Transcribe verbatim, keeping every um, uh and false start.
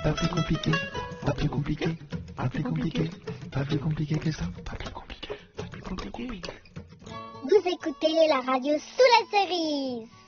pas plus compliqué, pas plus compliqué, pas plus compliqué, pas plus compliqué que ça, pas plus compliqué, pas plus compliqué. Vous écoutez la radio sous la cerise.